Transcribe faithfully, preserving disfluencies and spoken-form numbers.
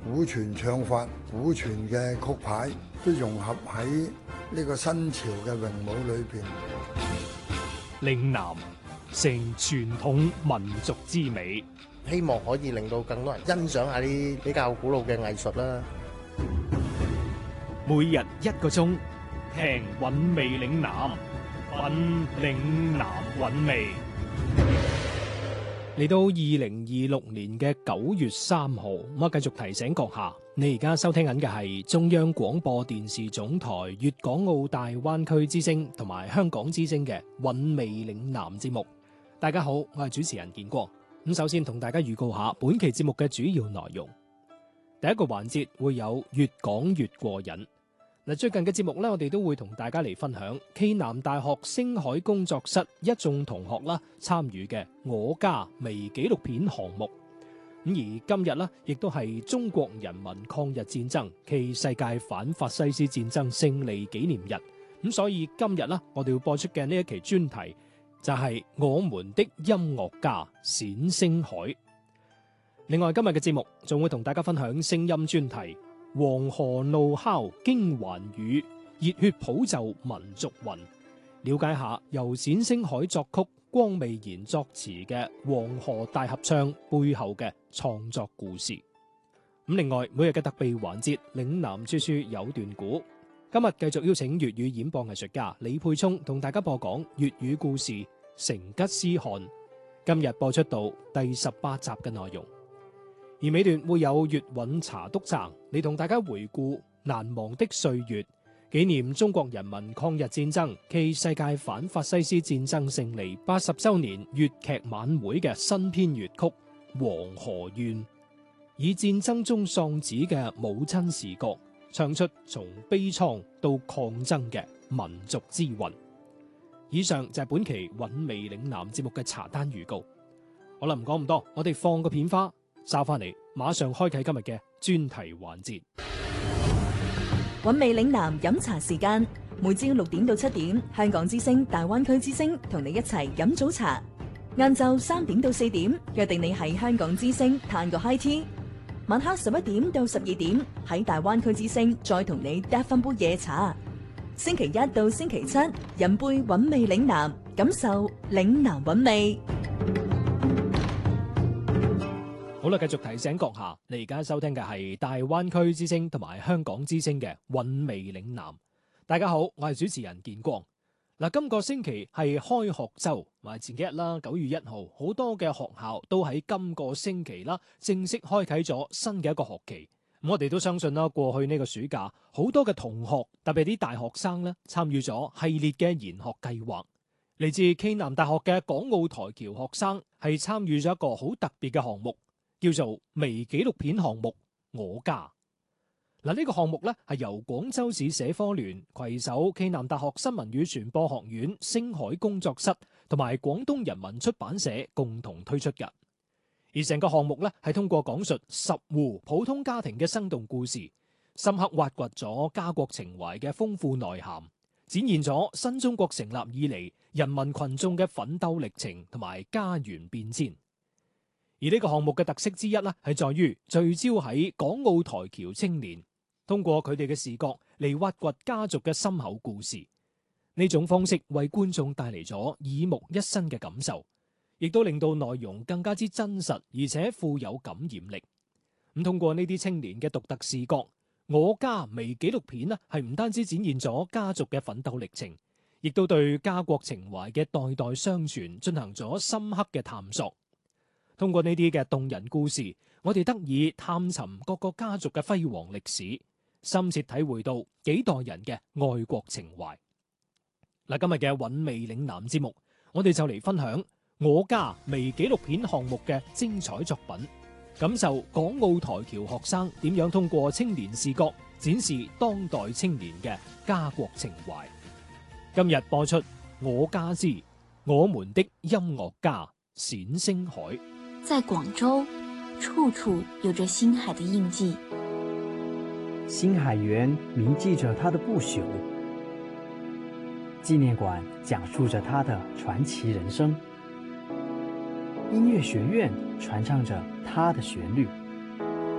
古傳唱法、古傳嘅曲牌都融合喺呢個新潮嘅詠舞裏邊。 嶺南成傳統民族之美， 希望可以令到更多人欣賞下啲比較古老嘅藝術啦。 每日一個鐘，聽韻味嶺南，品嶺南韻味。嚟到二零二六年嘅九月三號，咁啊繼續提醒閣下，你而家收聽緊嘅係中央廣播電視總台粵港澳大灣區之聲同埋香港之聲嘅韻味嶺南節目。大家好，我係主持人建光。咁首先同大家預告下本期節目嘅主要內容。第一個環節會有越講越過癮。嗱，最近嘅節目咧，我哋都會同大家嚟分享暨南大學星海工作室一眾同學啦參與嘅我家微紀錄片項目。咁而今日呢，亦都係中國人民抗日戰爭暨世界反法西斯戰爭勝利紀念日。咁所以今日呢，我哋要播出嘅呢一期專題就係我們的音樂家冼星海。另外今日嘅節目仲會同大家分享聲音專題。黃河怒哮驚寰宇，熱血普奏民族魂。了解下由冼星海作曲、光未然作詞嘅《黃河大合唱》背後嘅創作故事。咁另外每日嘅特備環節嶺南處處有段古，今日繼續邀請粵語演播藝術家李沛聰同大家播講粵語故事《成吉思汗》。今日播出到第十八集嘅內容。而尾段會有粵韻茶督撐，嚟同大家回顧難忘的歲月，紀念中國人民抗日戰爭暨世界反法西斯戰爭勝利八十週年粵劇晚會嘅新編粵曲《黃河怨》，以戰爭中喪子嘅母親視角，唱出從悲愴到抗爭嘅民族之魂。以上就係本期韻味嶺南節目嘅茶單預告。好啦，唔講咁多，我哋放個片花。收翻嚟，馬上開啟今日嘅專題環節。 韻味嶺南飲茶時間，每朝六點到七點，香港之聲、大灣區之聲同你一齊飲早茶。晏晝三點到四點，約定你喺香港之聲嘆個 high tea。晚黑十一點到十二點，喺大灣區之聲再同你嗒翻杯夜茶。星期一到星期七，飲杯韻味嶺南，感受嶺南韻味。 好啦，繼續提醒閣下，你而家收聽嘅係大灣區之聲同埋香港之聲嘅韻味嶺南。大家好，我係主持人建光。嗱，今個星期係開學週，埋前幾日啦，九月一號，好多嘅學校都喺今個星期啦，正式開啟咗新嘅一個學期。咁我哋都相信啦，過去呢個暑假，好多嘅同學，特別啲大學生咧，參與咗系列嘅研學計劃。嚟自暨南大學嘅港澳台僑學生係參與咗一個好特別嘅項目。叫做微紀錄片項目我家。嗱，呢個項目咧係由廣州市社科聯攜手暨南大學新聞與傳播學院星海工作室同埋廣東人民出版社共同推出嘅。而成個項目咧係通過講述十戶普通家庭嘅生動故事，深刻挖掘咗家國情懷嘅豐富內涵，展現咗新中國成立以嚟人民群眾嘅奮鬥歷程同埋家園變遷。而呢個項目嘅特色之一咧，係在於聚焦喺港澳台僑青年，通過佢哋嘅視角嚟挖掘家族嘅深厚故事。呢種方式為觀眾帶嚟咗耳目一新嘅感受，亦都令到內容更加之真實，而且富有感染力。咁通過呢啲青年嘅獨特視角，我家微紀錄片咧係唔單止展現咗家族嘅奮鬥歷程，亦都對家國情懷嘅代代相傳進行咗深刻嘅探索。通過呢啲嘅動人故事，我哋得以探尋各個家族嘅輝煌歷史，深切體會到幾代人嘅愛國情懷。嗱，今日嘅韻味嶺南節目，我哋就嚟分享我家微紀錄片項目嘅精彩作品，感受港澳台僑學生點樣通過青年視角展示當代青年嘅家國情懷。今日播出我家之我們的音樂家冼星海。 在廣州，處處有着星海的印記。 星海園銘記着他的不朽，紀念館講述着他的傳奇人生，音樂學院傳唱着他的旋律。